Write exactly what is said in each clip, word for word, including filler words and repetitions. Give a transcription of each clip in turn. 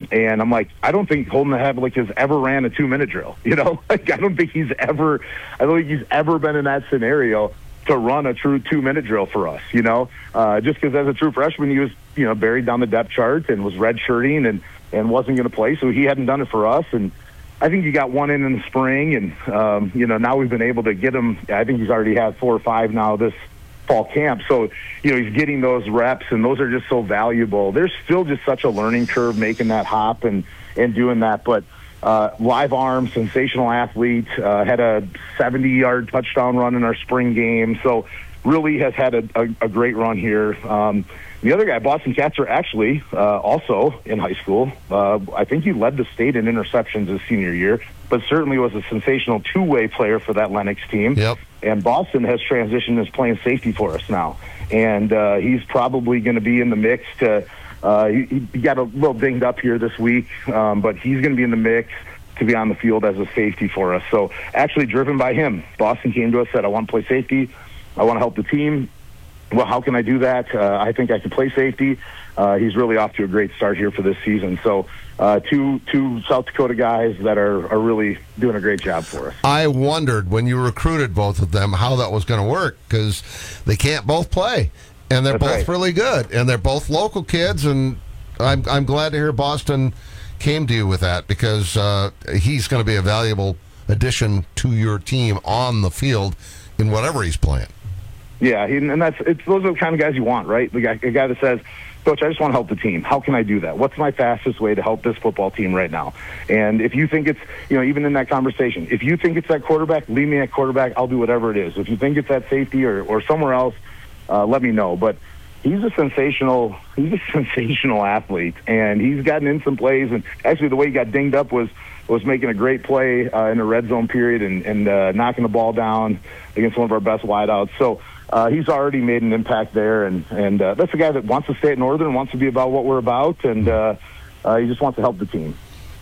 and I'm like, I don't think Holden Havlicek has ever ran a two-minute drill. You know, like I don't think he's ever, I don't think he's ever been in that scenario to run a true two-minute drill for us. You know, uh, just because as a true freshman, he was, you know, buried down the depth chart and was redshirting and and wasn't going to play, so he hadn't done it for us. And I think he got one in in the spring, and um, you know, now we've been able to get him. I think he's already had four or five now this fall camp. So, you know, he's getting those reps, and those are just so valuable. There's still just such a learning curve making that hop and, and doing that. But uh, live arm, sensational athlete, uh, had a seventy-yard touchdown run in our spring game. So really has had a, a, a great run here. Um, the other guy, Boston Katzer, actually uh, also in high school. Uh, I think he led the state in interceptions his senior year, but certainly was a sensational two-way player for that Lennox team. Yep. And Boston has transitioned as playing safety for us now. And uh, he's probably going to be in the mix to uh, – he, he got a little dinged up here this week, um, but he's going to be in the mix to be on the field as a safety for us. So actually driven by him. Boston came to us, said, I want to play safety. I want to help the team. Well, how can I do that? Uh, I think I can play safety. Uh, he's really off to a great start here for this season. So uh, two two South Dakota guys that are, are really doing a great job for us. I wondered when you recruited both of them how that was going to work, because they can't both play, and they're That's both right. really good, and they're both local kids, and I'm I'm glad to hear Boston came to you with that, because uh, he's going to be a valuable addition to your team on the field in whatever he's playing. Yeah, he, and that's it's those are the kind of guys you want, right? The guy, a guy that says, Coach, I just want to help the team. How can I do that? What's my fastest way to help this football team right now? And if you think it's, you know, even in that conversation, if you think it's that quarterback, leave me at quarterback. I'll do whatever it is. If you think it's that safety or, or somewhere else, uh, let me know. But he's a sensational, he's a sensational athlete, and he's gotten in some plays. And actually, the way he got dinged up was was making a great play uh, in the red zone period and, and uh, knocking the ball down against one of our best wideouts. So. Uh, he's already made an impact there, and, and uh, that's a guy that wants to stay at Northern, wants to be about what we're about, and uh, uh, he just wants to help the team.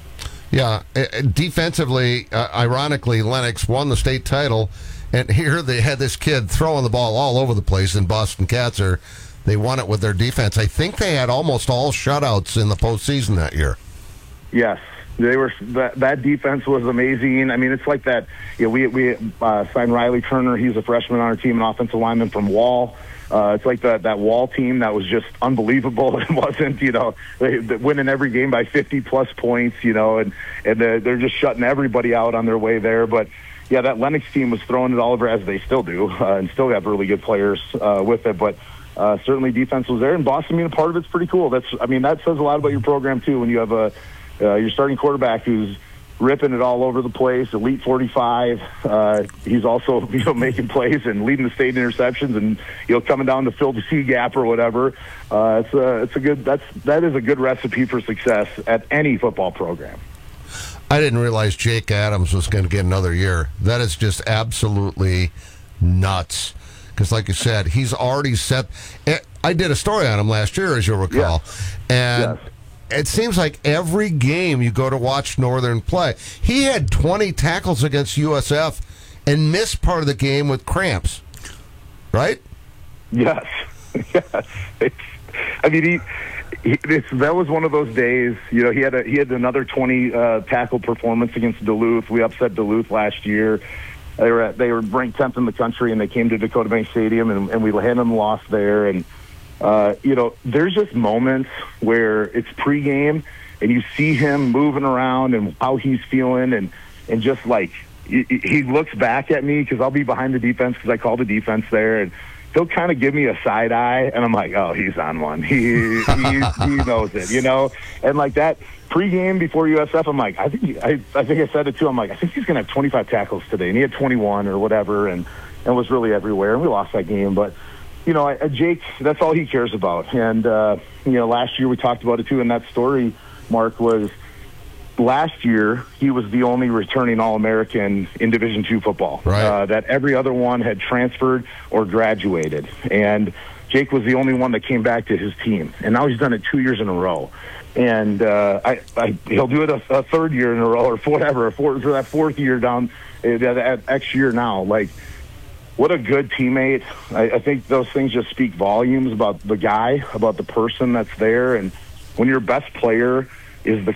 Yeah, uh, defensively, uh, ironically, Lennox won the state title, and here they had this kid throwing the ball all over the place in Boston Katzer. They won it with their defense. I think they had almost all shutouts in the postseason that year. Yes. They were that, that defense was amazing. I mean, it's like that. You know, we we uh, signed Riley Turner. He's a freshman on our team, an offensive lineman from Wall. Uh, it's like that that Wall team that was just unbelievable. It wasn't, you know, they, they winning every game by fifty plus points, you know, and and they're, they're just shutting everybody out on their way there. But yeah, that Lennox team was throwing it all over, as they still do, uh, and still have really good players uh, with it. But uh, certainly defense was there, and Boston being a part of it's pretty cool. That's, I mean, that says a lot about your program too when you have a Uh, your starting quarterback who's ripping it all over the place, elite forty-five. Uh, he's also, you know, making plays and leading the state in interceptions, and you know, coming down to fill the C gap or whatever. Uh, it's a, it's a good. That's that is a good recipe for success at any football program. I didn't realize Jake Adams was going to get another year. That is just absolutely nuts. Because, like you said, he's already set. I did a story on him last year, as you'll recall, yeah. and. Yes. It seems like every game you go to watch Northern play, he had twenty tackles against U S F and missed part of the game with cramps, right? Yes, yes. It's, I mean, he, he it's, that was one of those days. You know, he had a, he had another twenty uh, tackle performance against Duluth. We upset Duluth last year. They were at, they were ranked tenth in the country, and they came to Dakota Bank Stadium, and, and we had them lost there. And Uh, you know, there's just moments where it's pregame and you see him moving around and how he's feeling, and, and just like he, he looks back at me because I'll be behind the defense because I call the defense there, and he'll kind of give me a side eye, and I'm like, oh, he's on one. He he, he knows it, you know. And like that pregame before U S F, I'm like, I think he, I I think I said it too. I'm like, I think he's gonna have twenty-five tackles today, and he had twenty-one or whatever, and and was really everywhere. And we lost that game, but. You know, I, Jake, that's all he cares about. And, uh, you know, last year we talked about it, too, and that story, Mark, was last year he was the only returning All-American in Division two football. Right. Uh, that every other one had transferred or graduated. And Jake was the only one that came back to his team. And now he's done it two years in a row. And uh, I, I, he'll do it a, a third year in a row or whatever, a fourth, or that fourth year down uh, that X year now. Like, what a good teammate. I, I think those things just speak volumes about the guy, about the person that's there. And when your best player is the